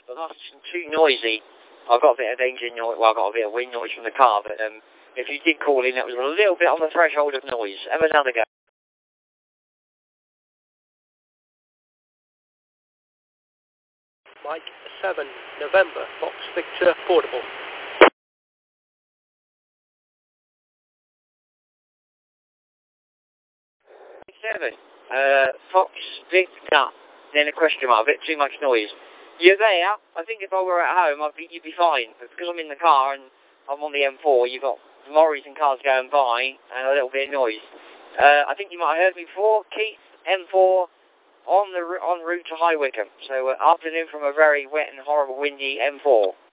but that's too noisy. I've got a bit of engine noise, well, I've got a bit of wind noise from the car, but if you did call in, that was a little bit on the threshold of noise. Have another go. Mike 7, November, Fox Victor, Portable. 7, Fox Victor, then a question mark, a bit too much noise. You're there. I think if I were at home, you'd be fine. But because I'm in the car and I'm on the M4, you've got lorries and cars going by and a little bit of noise. I think you might have heard me before. Keith, M4, en route to High Wycombe. So afternoon from a very wet and horrible windy M4.